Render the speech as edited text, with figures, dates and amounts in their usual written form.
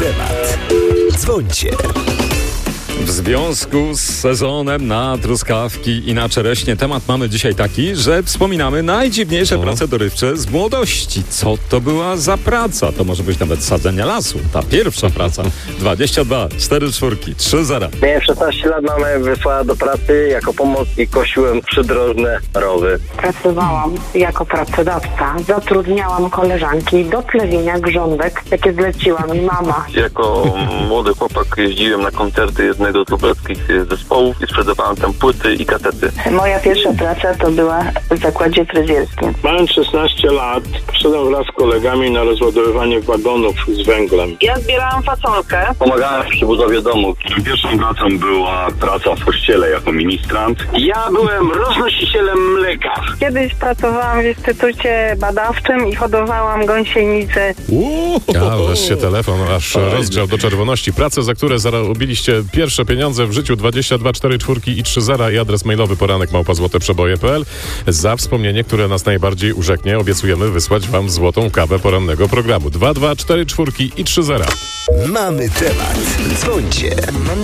temat. Dzwońcie. W związku z sezonem na truskawki i na czereśnie temat mamy dzisiaj taki, że wspominamy najdziwniejsze prace dorywcze z młodości. Co to była za praca? To może być nawet sadzenie lasu. Ta pierwsza praca. 22, 4 czwórki, 3 zera. Miałem 16 lat, mama mnie wysłała do pracy jako pomoc i kosiłem przydrożne rowy. Pracowałam jako pracodawca. Zatrudniałam koleżanki do plewienia grządek, jakie zleciła mi mama. Jako młody chłopak jeździłem na koncerty jednego z lubelskich zespołów i sprzedawałem tam płyty i kasety. Moja pierwsza praca to była w zakładzie fryzjerskim. Mając 16 lat, poszedłem wraz z kolegami na rozładowywanie wagonów z węglem. Ja zbierałam fasolkę. Pomagałem przy budowie domu. Pierwszą pracą była praca w kościele jako ministrant. Ja byłem roznosicielem mleka. Kiedyś pracowałam w instytucie badawczym i hodowałam gąsienice. Wreszcie telefon aż rozgrzał do czerwoności. Prace, za które zarobiliście pierwsze pieniądze w życiu, 22, 4 czwórki i 3 zera i adres mailowy poranek@złoteprzeboje.pl. Za wspomnienie, które nas najbardziej urzeknie, obiecujemy wysłać wam złotą kawę porannego programu. 22, 4 czwórki i 3 zera. Mamy temat. Dzwońcie.